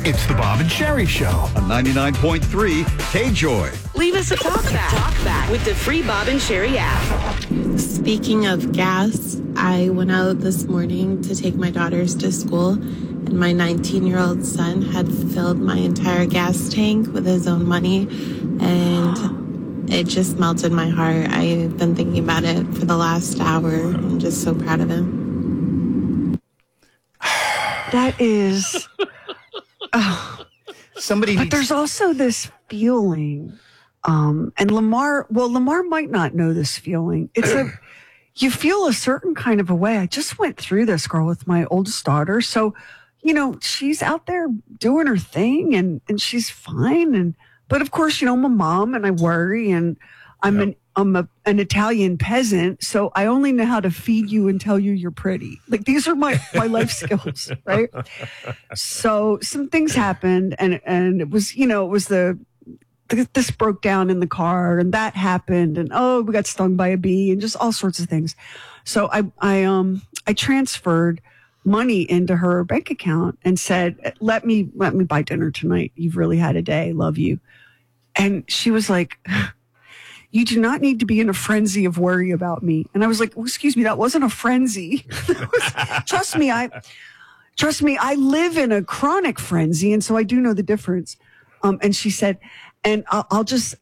It's the Bob and Sherry Show on 99.3 KJOY. Leave us a talk back with the free Bob and Sherry app. Speaking of gas, I went out this morning to take my daughters to school, and my 19-year-old son had filled my entire gas tank with his own money, and it just melted my heart. I've been thinking about it for the last hour. I'm just so proud of him. That is... But there's also this feeling, and Lamar might not know this feeling. You feel a certain kind of a way. I just went through this, girl, with my oldest daughter. So, she's out there doing her thing and she's fine. But of course, I'm a mom and I worry, and I'm an Italian peasant. So I only know how to feed you and tell you you're pretty. Like, these are my life skills, right? So some things happened, and it was, this broke down in the car, and that happened, and we got stung by a bee, and just all sorts of things. So I transferred money into her bank account and said, let me buy dinner tonight. You've really had a day. Love you. And she was like, you do not need to be in a frenzy of worry about me. And I was like, excuse me, that wasn't a frenzy. Trust me, I live in a chronic frenzy, and so I do know the difference. And she said, and I'll just,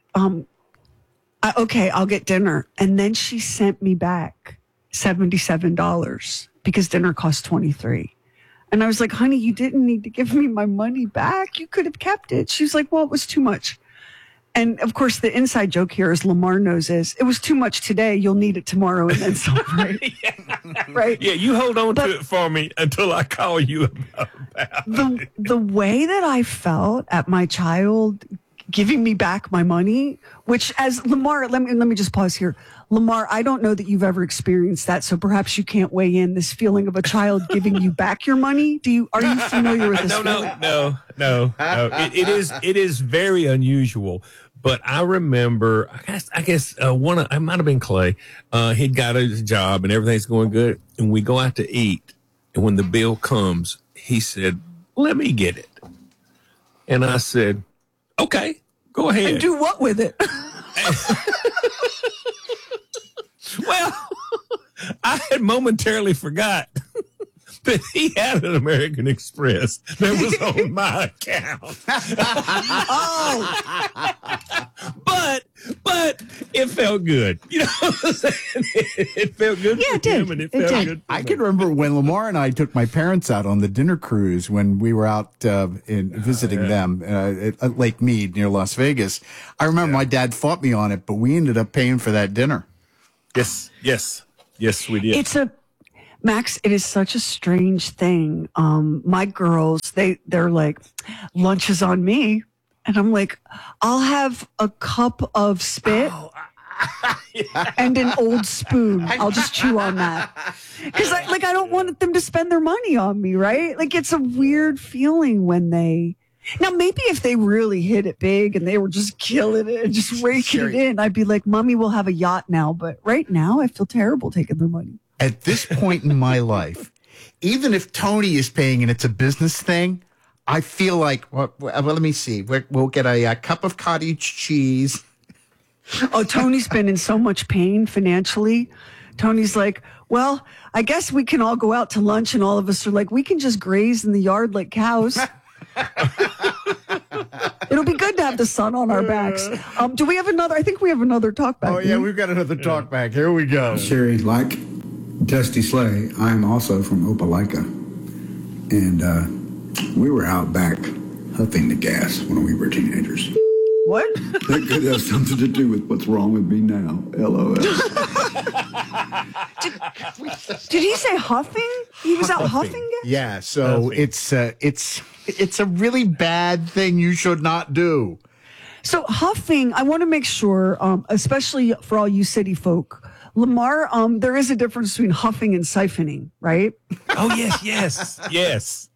okay, I'll get dinner. And then she sent me back $77 because dinner cost $23. And I was like, honey, you didn't need to give me my money back. You could have kept it. She was like, well, it was too much. And of course, the inside joke here, as Lamar knows, is it was too much today. You'll need it tomorrow, and then some, right? Right? Yeah, you hold on to it for me until I call you about it. The way that I felt at my child giving me back my money, which, as Lamar, let me just pause here. Lamar, I don't know that you've ever experienced that, so perhaps you can't weigh in. This feeling of a child giving you back your money. Are you familiar with this? No. It is very unusual. But I remember, I guess it might have been Clay. He'd got a job and everything's going good. And we go out to eat. And when the bill comes, he said, let me get it. And I said, okay, go ahead. And do what with it? Well, I had momentarily forgot that he had an American Express that was on my account. But it felt good. You know what I'm saying? It felt good for him, and it felt good for I me. can remember when Lamar and I took my parents out on the dinner cruise when we were out visiting them at Lake Mead near Las Vegas. I remember my dad fought me on it, but we ended up paying for that dinner. Yes, we did. Max, it is such a strange thing. My girls, they're like, lunch is on me. And I'm like, I'll have a cup of spit and an old spoon. I'll just chew on that. Because I don't want them to spend their money on me, right? Like, it's a weird feeling when now, maybe if they really hit it big and they were just killing it and just raking it in, I'd be like, Mommy, we'll have a yacht now. But right now, I feel terrible taking their money. At this point in my life, even if Tony is paying and it's a business thing, I feel like, well let me see. We'll get a cup of cottage cheese. Oh, Tony's been in so much pain financially. Tony's like, well, I guess we can all go out to lunch, and all of us are like, we can just graze in the yard like cows. It'll be good to have the sun on our backs. Do we have another? I think we have another talk back. Oh, yeah, we've got another talk back. Here we go. Sherry, like Dusty Slay, I'm also from Opelika. And we were out back huffing the gas when we were teenagers. What? That could have something to do with what's wrong with me now. LOL. Did he say huffing? He was out huffing? Yeah, so it's a really bad thing you should not do. So huffing, I want to make sure, especially for all you city folk, Lamar, there is a difference between huffing and siphoning, right? Oh, yes.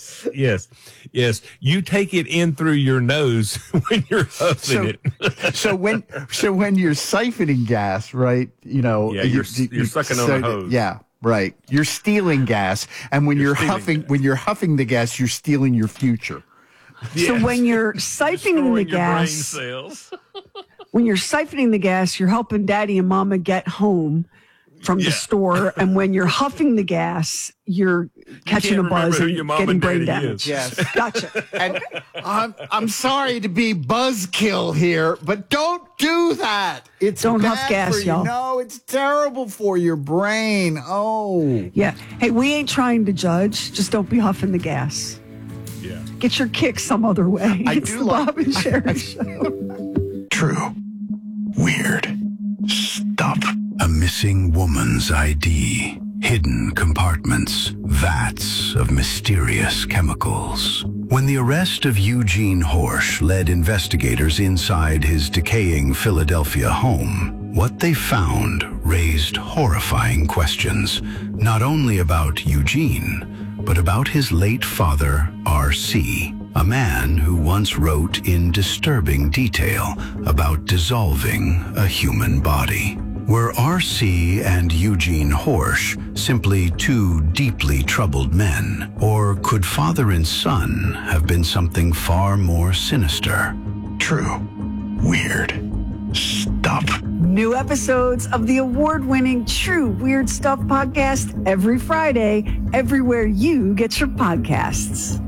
You take it in through your nose when you're huffing it. So when you're siphoning gas, right? You know, you're sucking on a hose. Yeah. Right. You're stealing gas. And when you're huffing the gas, you're stealing your future. Yes. So when you're siphoning the gas, when you're siphoning the gas, you're helping Daddy and Mama get home from the store, and when you're huffing the gas, you're catching a buzz and getting brain damage. Yes, gotcha. And I'm sorry to be buzzkill here, but don't do that. Don't huff gas, y'all. No, it's terrible for your brain. Oh, yeah. Hey, we ain't trying to judge. Just don't be huffing the gas. Yeah. Get your kick some other way. It's the Bob and Sherry Show. True. Weird. Stuff. A missing woman's ID. Hidden compartments. Vats of mysterious chemicals. When the arrest of Eugene Horsch led investigators inside his decaying Philadelphia home, what they found raised horrifying questions, not only about Eugene, but about his late father, R.C., a man who once wrote in disturbing detail about dissolving a human body. Were R.C. and Eugene Horsch simply two deeply troubled men, or could father and son have been something far more sinister? True. Weird. Stuff. New episodes of the award-winning True Weird Stuff podcast every Friday, everywhere you get your podcasts.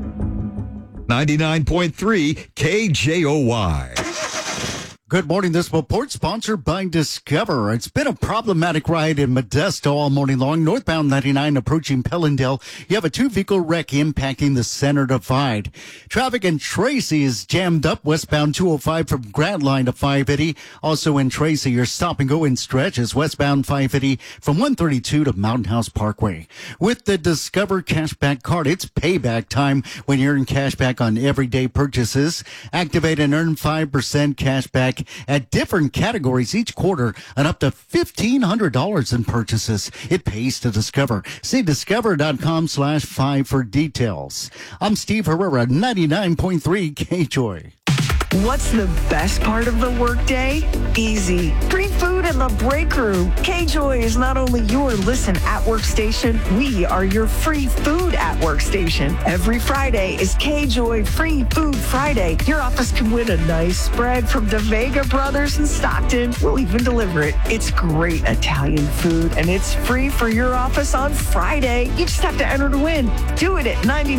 99.3 KJOY. Good morning. This report sponsored by Discover. It's been a problematic ride in Modesto all morning long. Northbound 99 approaching Pellendale. You have a two-vehicle wreck impacting the center divide. Traffic in Tracy is jammed up westbound 205 from Grand Line to 580. Also in Tracy, your stop and go in stretches westbound 580 from 132 to Mountain House Parkway. With the Discover Cashback Card, it's payback time when you earn cashback on everyday purchases. Activate and earn 5% cashback at different categories each quarter and up to $1,500 in purchases. It pays to Discover. See discover.com/5 for details. I'm Steve Herrera, 99.3 KJOY. What's the best part of the workday? Easy. Free food in the break room. KJOY is not only your listen at workstation, we are your free food at workstation. Every Friday is KJOY Free Food Friday. Your office can win a nice spread from the Vega Brothers in Stockton. We'll even deliver it. It's great Italian food, and it's free for your office on Friday. You just have to enter to win. Do it at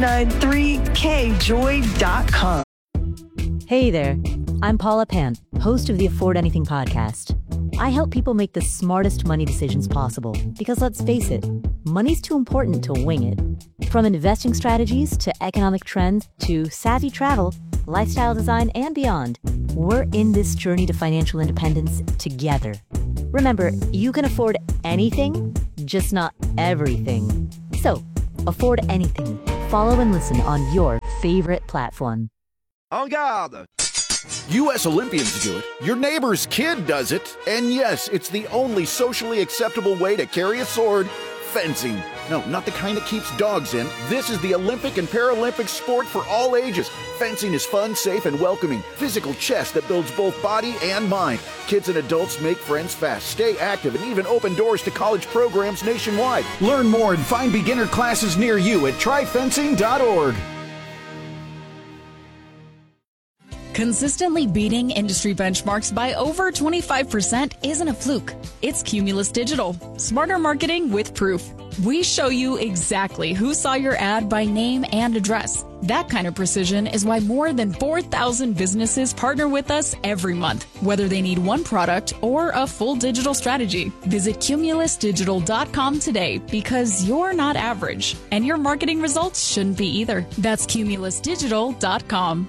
993kjoy.com. Hey there, I'm Paula Pant, host of the Afford Anything podcast. I help people make the smartest money decisions possible because let's face it, money's too important to wing it. From investing strategies to economic trends to savvy travel, lifestyle design, and beyond, we're in this journey to financial independence together. Remember, you can afford anything, just not everything. So, afford anything. Follow and listen on your favorite platform. En garde! U.S. Olympians do it, your neighbor's kid does it, and yes, it's the only socially acceptable way to carry a sword, fencing. No, not the kind that keeps dogs in. This is the Olympic and Paralympic sport for all ages. Fencing is fun, safe, and welcoming. Physical chess that builds both body and mind. Kids and adults make friends fast, stay active, and even open doors to college programs nationwide. Learn more and find beginner classes near you at tryfencing.org. Consistently beating industry benchmarks by over 25% isn't a fluke. It's Cumulus Digital. Smarter marketing with proof. We show you exactly who saw your ad by name and address. That kind of precision is why more than 4,000 businesses partner with us every month, whether they need one product or a full digital strategy. Visit cumulusdigital.com today because you're not average, and your marketing results shouldn't be either. That's cumulusdigital.com.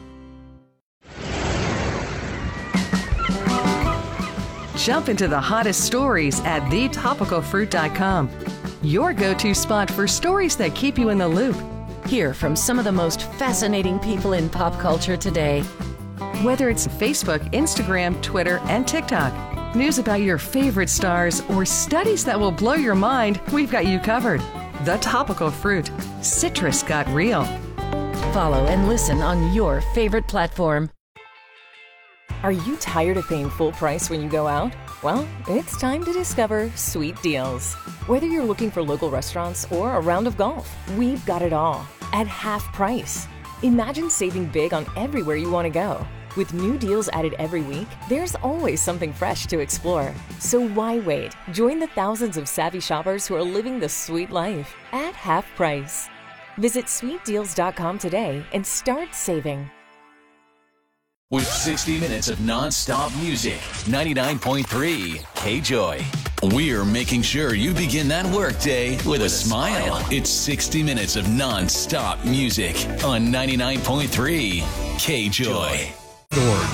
Jump into the hottest stories at thetopicalfruit.com. Your go-to spot for stories that keep you in the loop. Hear from some of the most fascinating people in pop culture today. Whether it's Facebook, Instagram, Twitter, and TikTok, news about your favorite stars, or studies that will blow your mind, we've got you covered. The Topical Fruit. Citrus got real. Follow and listen on your favorite platform. Are you tired of paying full price when you go out? Well, it's time to discover Sweet Deals. Whether you're looking for local restaurants or a round of golf, we've got it all at half price. Imagine saving big on everywhere you want to go. With new deals added every week, there's always something fresh to explore. So why wait? Join the thousands of savvy shoppers who are living the sweet life at half price. Visit sweetdeals.com today and start saving. With 60 minutes of non-stop music, 99.3 K-Joy. We're making sure you begin that workday with a smile. It's 60 minutes of non-stop music on 99.3 K-Joy.